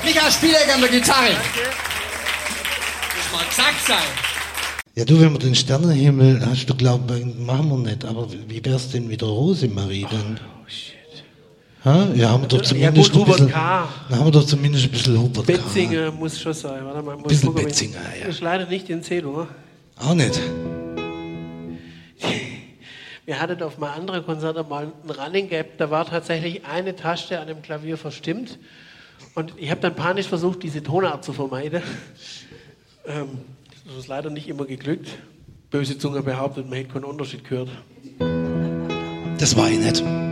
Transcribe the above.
Michael Spielegger an der Gitarre. Muss mal gesagt sein. Ja, du, wenn wir den Sternenhimmel, hast du glaubt, machen wir nicht, aber wie wär's denn mit der Rosemarie dann? Oh, shit. Ha? Ja, haben wir doch zumindest gut, ein bisschen, K. dann haben wir doch zumindest ein bisschen Hubert K. Betzinger muss schon sein. Warte mal, muss Bisschen gucken, Betzinger, ja. Das ist leider nicht in C-Dur. Auch nicht. Wir hatten auf mal andere Konzerte mal einen Running Gap, da war tatsächlich eine Taste an dem Klavier verstimmt und ich habe dann panisch versucht, diese Tonart zu vermeiden. Das ist leider nicht immer geglückt. Böse Zunge behauptet, man hätte keinen Unterschied gehört. Das war ich nicht.